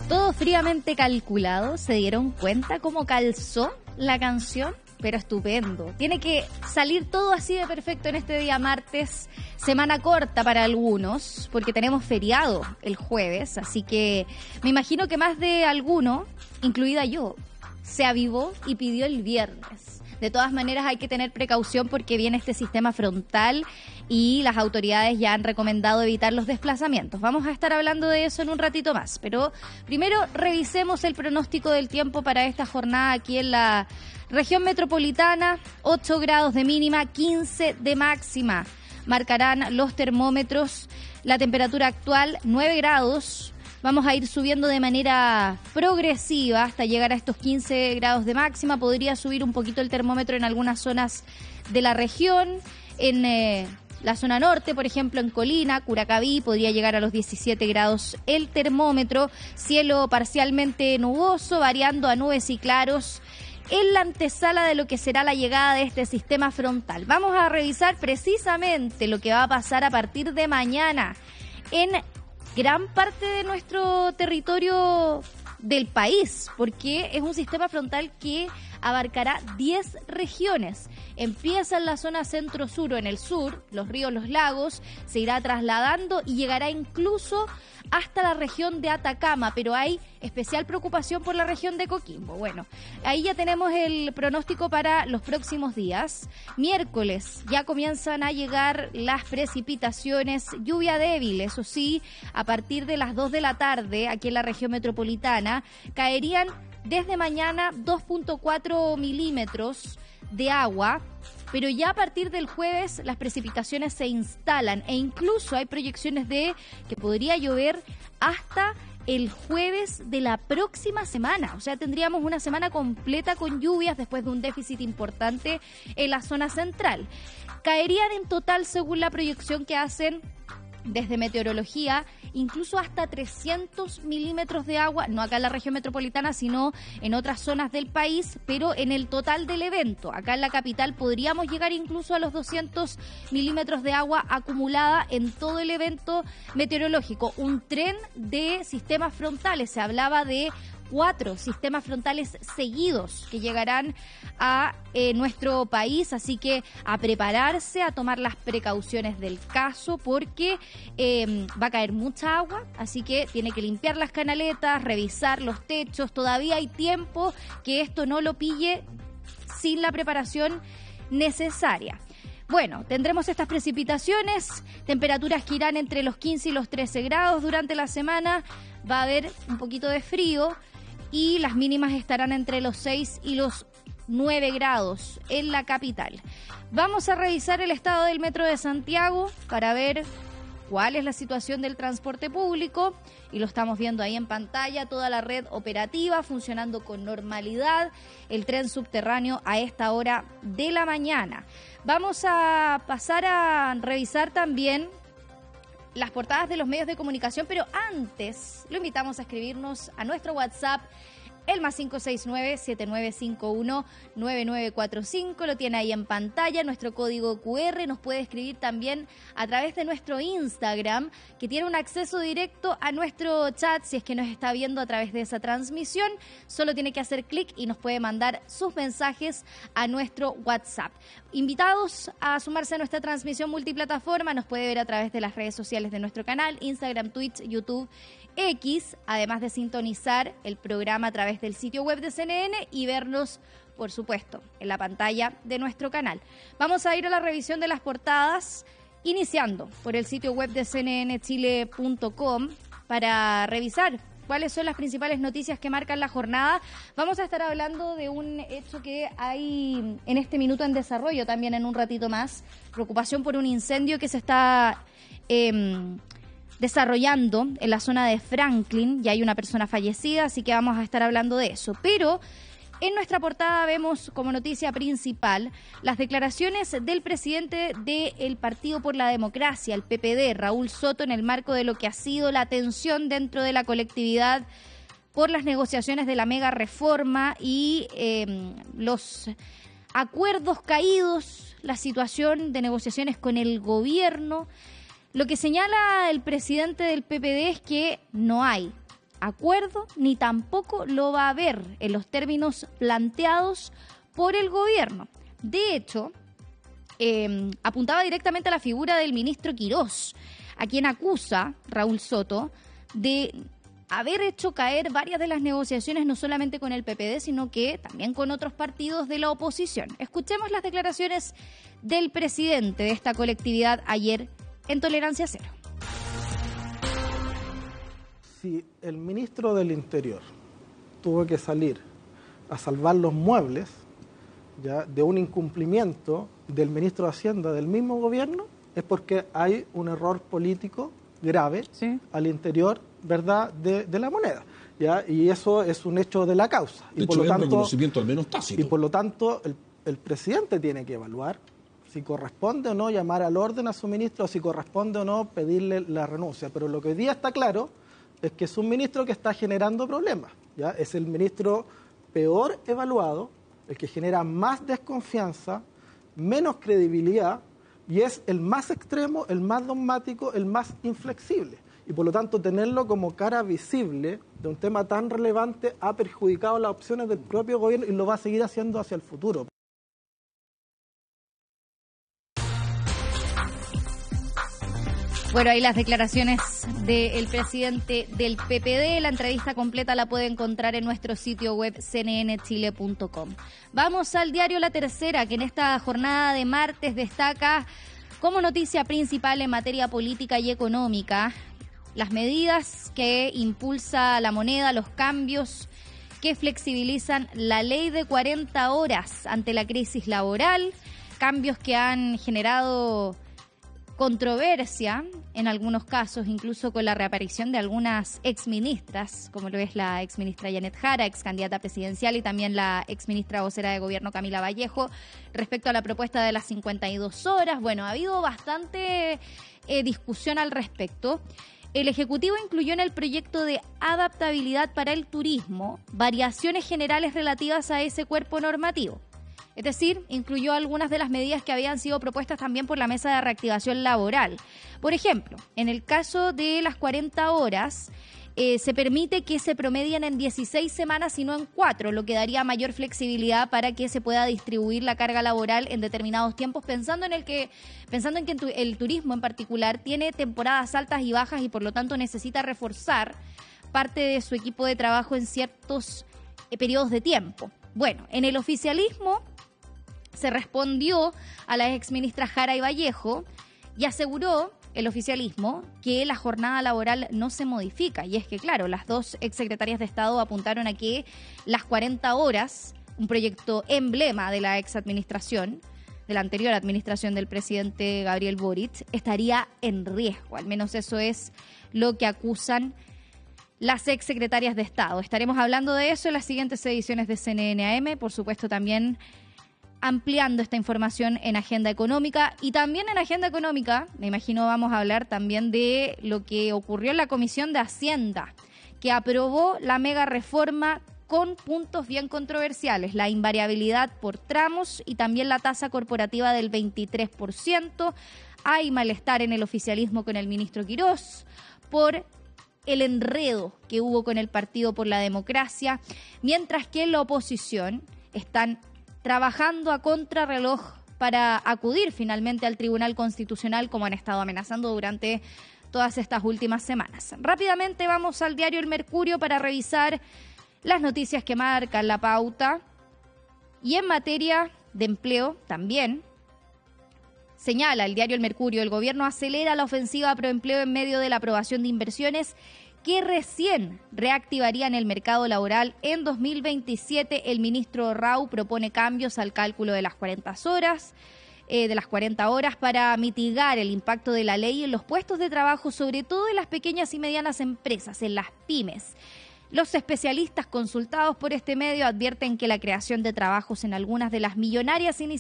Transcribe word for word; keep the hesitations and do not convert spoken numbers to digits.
Todo fríamente calculado. ¿Se dieron cuenta cómo calzó la canción? Pero estupendo. Tiene que salir todo así de perfecto en este día martes, semana corta para algunos, porque tenemos feriado el jueves, así que me imagino que más de alguno, incluida yo, se avivó y pidió el viernes. De todas maneras hay que tener precaución porque viene este sistema frontal y las autoridades ya han recomendado evitar los desplazamientos. Vamos a estar hablando de eso en un ratito más, pero primero revisemos el pronóstico del tiempo para esta jornada aquí en la región metropolitana. ocho grados de mínima, quince de máxima. Marcarán los termómetros. La temperatura actual, nueve grados. Vamos a ir subiendo de manera progresiva hasta llegar a estos quince grados de máxima. Podría subir un poquito el termómetro en algunas zonas de la región. En eh, la zona norte, por ejemplo, en Colina, Curacaví, podría llegar a los diecisiete grados el termómetro. Cielo parcialmente nuboso, variando a nubes y claros, en la antesala de lo que será la llegada de este sistema frontal. Vamos a revisar precisamente lo que va a pasar a partir de mañana en gran parte de nuestro territorio del país, porque es un sistema frontal que abarcará diez regiones. Empieza en la zona centro-sur o en el sur, los ríos, los lagos, se irá trasladando y llegará incluso hasta la región de Atacama, pero hay especial preocupación por la región de Coquimbo. Bueno, ahí ya tenemos el pronóstico para los próximos días. Miércoles ya comienzan a llegar las precipitaciones, lluvia débil, eso sí, a partir de las dos de la tarde aquí en la región metropolitana, caerían desde mañana dos punto cuatro milímetros de agua, pero ya a partir del jueves las precipitaciones se instalan e incluso hay proyecciones de que podría llover hasta el jueves de la próxima semana. O sea, tendríamos una semana completa con lluvias después de un déficit importante en la zona central. Caerían en total, según la proyección que hacen desde meteorología, incluso hasta trescientos milímetros de agua, no acá en la región metropolitana, sino en otras zonas del país, pero en el total del evento. Acá en la capital podríamos llegar incluso a los doscientos milímetros de agua acumulada en todo el evento meteorológico. Un tren de sistemas frontales, se hablaba de cuatro sistemas frontales seguidos que llegarán a eh, nuestro país, así que a prepararse, a tomar las precauciones del caso, porque eh, va a caer mucha agua, así que tiene que limpiar las canaletas, revisar los techos. Todavía hay tiempo que esto no lo pille sin la preparación necesaria. Bueno, tendremos estas precipitaciones, temperaturas que irán entre los quince y los trece grados durante la semana. Va a haber un poquito de frío y las mínimas estarán entre los seis y los nueve grados en la capital. Vamos a revisar el estado del Metro de Santiago para ver cuál es la situación del transporte público, y lo estamos viendo ahí en pantalla, toda la red operativa funcionando con normalidad, el tren subterráneo a esta hora de la mañana. Vamos a pasar a revisar también las portadas de los medios de comunicación, pero antes lo invitamos a escribirnos a nuestro WhatsApp, el más cinco seis nueve, siete nueve cinco uno, nueve nueve cuatro cinco, lo tiene ahí en pantalla, nuestro código cu erre. Nos puede escribir también a través de nuestro Instagram, que tiene un acceso directo a nuestro chat. Si es que nos está viendo a través de esa transmisión, solo tiene que hacer clic y nos puede mandar sus mensajes a nuestro WhatsApp. Invitados a sumarse a nuestra transmisión multiplataforma, nos puede ver a través de las redes sociales de nuestro canal, Instagram, Twitch, YouTube, X, además de sintonizar el programa a través del sitio web de C N N y vernos, por supuesto, en la pantalla de nuestro canal. Vamos a ir a la revisión de las portadas, iniciando por el sitio web de c n n chile punto com para revisar cuáles son las principales noticias que marcan la jornada. Vamos a estar hablando de un hecho que hay en este minuto en desarrollo también en un ratito más. Preocupación por un incendio que se está eh, desarrollando en la zona de Franklin. Ya hay una persona fallecida, así que vamos a estar hablando de eso. Pero en nuestra portada vemos como noticia principal las declaraciones del presidente del Partido por la Democracia, el P P D, Raúl Soto, en el marco de lo que ha sido la tensión dentro de la colectividad por las negociaciones de la mega reforma y eh, los acuerdos caídos, la situación de negociaciones con el gobierno. Lo que señala el presidente del P P D es que no hay acuerdo ni tampoco lo va a haber en los términos planteados por el gobierno. De hecho, eh, apuntaba directamente a la figura del ministro Quirós, a quien acusa Raúl Soto de haber hecho caer varias de las negociaciones, no solamente con el P P D, sino que también con otros partidos de la oposición. Escuchemos las declaraciones del presidente de esta colectividad ayer en Tolerancia Cero. Si el ministro del Interior tuvo que salir a salvar los muebles ya de un incumplimiento del ministro de Hacienda del mismo gobierno, es porque hay un error político grave sí. al interior, ¿verdad?, de, de la moneda, ¿ya? Y eso es un hecho de la causa. De y hecho, por lo es tanto, un reconocimiento al menos tácito. Y por lo tanto, el, el presidente tiene que evaluar si corresponde o no llamar al orden a su ministro, o si corresponde o no pedirle la renuncia. Pero lo que hoy día está claro es que es un ministro que está generando problemas, ¿ya? Es el ministro peor evaluado, el que genera más desconfianza, menos credibilidad, y es el más extremo, el más dogmático, el más inflexible. Y por lo tanto, tenerlo como cara visible de un tema tan relevante ha perjudicado las opciones del propio gobierno y lo va a seguir haciendo hacia el futuro. Bueno, ahí las declaraciones del presidente del P P D. La entrevista completa la puede encontrar en nuestro sitio web c n n chile punto com. Vamos al diario La Tercera, que en esta jornada de martes destaca como noticia principal en materia política y económica las medidas que impulsa la moneda, los cambios que flexibilizan la ley de cuarenta horas ante la crisis laboral, cambios que han generado controversia en algunos casos, incluso con la reaparición de algunas exministras, como lo es la exministra Janet Jara, ex candidata presidencial, y también la exministra vocera de gobierno Camila Vallejo, respecto a la propuesta de las cincuenta y dos horas. Bueno, ha habido bastante eh, discusión al respecto. El Ejecutivo incluyó en el proyecto de adaptabilidad para el turismo variaciones generales relativas a ese cuerpo normativo. Es decir, incluyó algunas de las medidas que habían sido propuestas también por la Mesa de Reactivación Laboral. Por ejemplo, en el caso de las cuarenta horas, eh, se permite que se promedien en dieciséis semanas y no en cuatro, lo que daría mayor flexibilidad para que se pueda distribuir la carga laboral en determinados tiempos, pensando en el que, pensando en que el turismo en particular tiene temporadas altas y bajas y por lo tanto necesita reforzar parte de su equipo de trabajo en ciertos eh, periodos de tiempo. Bueno, en el oficialismo se respondió a la exministra Jara y Vallejo y aseguró el oficialismo que la jornada laboral no se modifica. Y es que, claro, las dos exsecretarias de Estado apuntaron a que las cuarenta horas, un proyecto emblema de la exadministración, de la anterior administración del presidente Gabriel Boric, estaría en riesgo. Al menos eso es lo que acusan las exsecretarias de Estado. Estaremos hablando de eso en las siguientes ediciones de C N N A M, por supuesto también ampliando esta información en Agenda Económica. Y también en Agenda Económica, me imagino vamos a hablar también de lo que ocurrió en la Comisión de Hacienda, que aprobó la mega reforma con puntos bien controversiales, la invariabilidad por tramos y también la tasa corporativa del veintitrés por ciento. Hay malestar en el oficialismo con el ministro Quirós por el enredo que hubo con el Partido por la Democracia, mientras que en la oposición están trabajando a contrarreloj para acudir finalmente al Tribunal Constitucional, como han estado amenazando durante todas estas últimas semanas. Rápidamente vamos al diario El Mercurio para revisar las noticias que marcan la pauta. Y en materia de empleo también señala el diario El Mercurio: el gobierno acelera la ofensiva proempleo en medio de la aprobación de inversiones que recién reactivarían el mercado laboral en dos mil veintisiete. El ministro Rau propone cambios al cálculo de las cuarenta horas, eh, de las cuarenta horas para mitigar el impacto de la ley en los puestos de trabajo, sobre todo en las pequeñas y medianas empresas, en las pymes. Los especialistas consultados por este medio advierten que la creación de trabajos en algunas de las millonarias iniciativas